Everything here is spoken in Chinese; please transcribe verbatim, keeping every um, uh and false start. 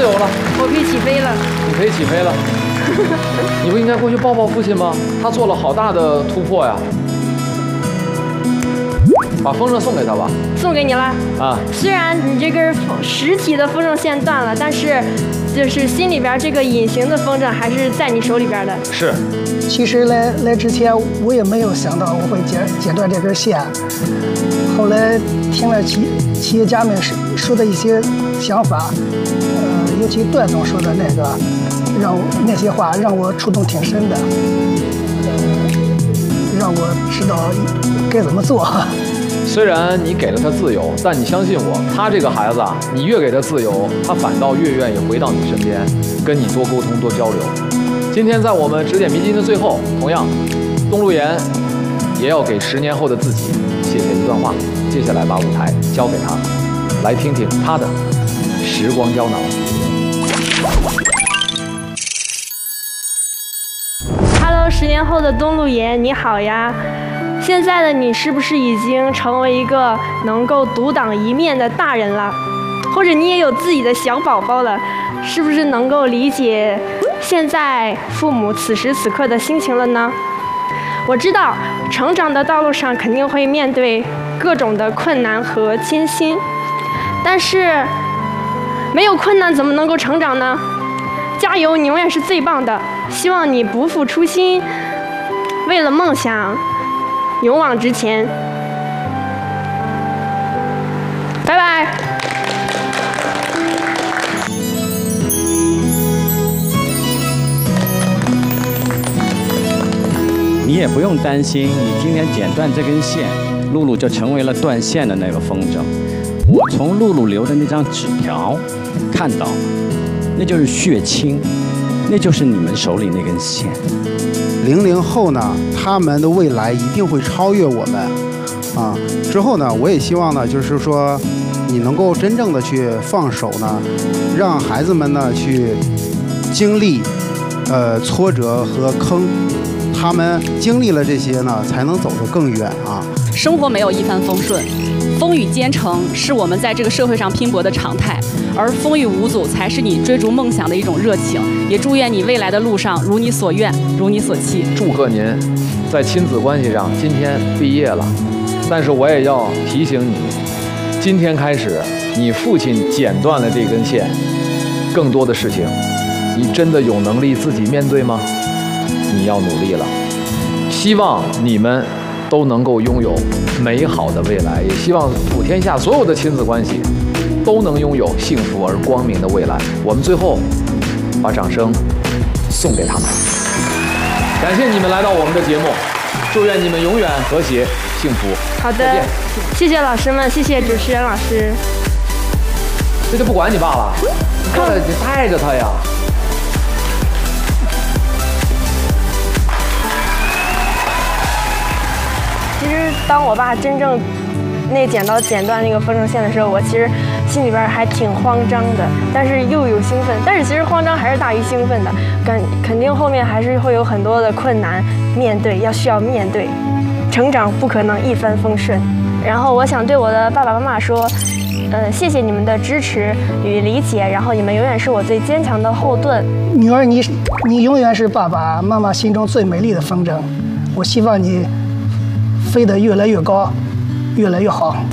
由了， 我可以起飞了。 你可以起飞了。你不应该过去抱抱父亲吗？他做了好大的突破呀！把风筝送给他吧。 送给你了啊！ 虽然你这根实体的风筝线断了，但是就是心里边这个隐形的风筝还是在你手里边的。 是。 其实来来之前我也没有想到我会剪剪断这根线，后来听了企企业家们说的一些想法，呃，尤其段总说的那个，让那些话让我触动挺深的，呃，让我知道该怎么做。 虽然你给了他自由，但你相信我，他这个孩子啊，你越给他自由，他反倒越愿意回到你身边，跟你多沟通、多交流。今天在我们指点迷津的最后，同样，东路言也要给十年后的自己写下一段话。接下来把舞台交给他，来听听他的时光胶囊。 Hello， 十年后的东路言，你好呀！现在的你是不是已经成为一个能够独当一面的大人了？或者你也有自己的小宝宝了？是不是能够理解现在父母此时此刻的心情了呢？我知道成长的道路上肯定会面对各种的困难和艰辛，但是没有困难怎么能够成长呢？加油，你永远是最棒的！希望你不负初心，为了梦想勇往直前。拜拜。 你也不用担心，你今天剪断这根线，露露就成为了断线的那个风筝。我从露露留的那张纸条看到，那就是血亲，那就是你们手里那根线。 零零后呢，他们的未来一定会超越我们，啊，之后呢，我也希望呢，就是说，你能够真正的去放手呢，让孩子们呢去经历，呃，挫折和坑。他们经历了这些呢，才能走得更远啊！ 生活没有一帆风顺，风雨兼程是我们在这个社会上拼搏的常态，而风雨无阻才是你追逐梦想的一种热情。也祝愿你未来的路上如你所愿，如你所期。 祝贺您在亲子关系上今天毕业了，但是我也要提醒你，今天开始，你父亲剪断了这根线，更多的事情，你真的有能力自己面对吗？你要努力了，希望你们都能够拥有美好的未来，也希望普天下所有的亲子关系都能拥有幸福而光明的未来。我们最后把掌声送给他们，感谢你们来到我们的节目，祝愿你们永远和谐幸福。 好的，谢谢老师们，谢谢主持人老师。 这就不管你爸了，你你带着他呀。 其实当我爸真正那剪刀剪断那个风筝线的时候，我其实心里边还挺慌张的，但是又有兴奋。但是其实慌张还是大于兴奋的，肯肯定后面还是会有很多的困难面对，要需要面对。成长不可能一帆风顺。然后我想对我的爸爸妈妈说，呃，谢谢你们的支持与理解，然后你们永远是我最坚强的后盾。 女儿，你你永远是爸爸妈妈心中最美丽的风筝，我希望你飞得越来越高，越来越好。